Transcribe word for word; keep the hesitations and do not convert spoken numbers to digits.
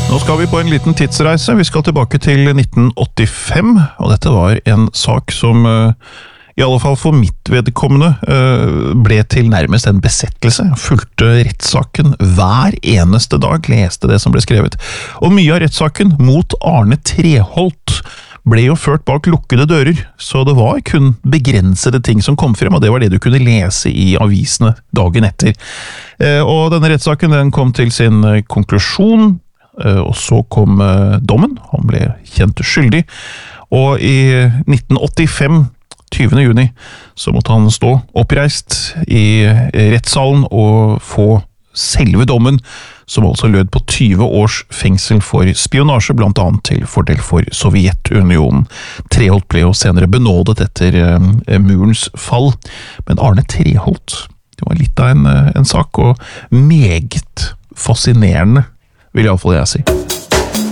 Nå skal vi på en liten tidsreise. Vi skal tilbake til nitten åttifem, og dette var en sak som, i alle fall for mitt vedkommende, ble til nærmest en besettelse. Jeg fulgte rettssaken hver eneste dag, leste det som ble skrevet. Og mye av rettssaken mot Arne Treholt ble jo ført bak lukkede dører, så det var kun begrensede ting som kom frem, og det var det du kunne lese i avisene dagen etter. Og denne rettssaken den kom til sin konklusjon, og så kom dommen, han ble kjent skyldig, og i nitten åttifem, tyvende juni, så måtte han stå oppreist i rettssalen og få selve dommen, som altså lød på tyve års fengsel for spionasje, blant annet til fordel for Sovjetunionen. Treholt ble jo senere benådet etter murens fall, men Arne Treholt, det var litt av en, en sak, og meget fascinerende, vil i alle fall jeg si.